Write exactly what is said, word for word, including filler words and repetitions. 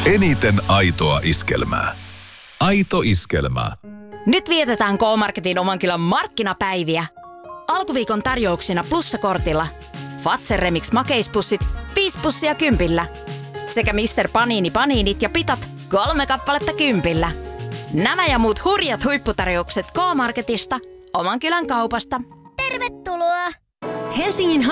Eniten aitoa iskelmää. Aito iskelmää. Nyt vietetään K-Marketin Omankylän markkinapäiviä. Alkuviikon tarjouksina plussakortilla. Fazer Remix makeispussit viisi pussia kympillä. Sekä mister Panini Paniinit ja pitat kolme kappaletta kympillä. Nämä ja muut hurjat huipputarjoukset K-Marketista, Omankylän kaupasta. Tervetuloa! Helsingin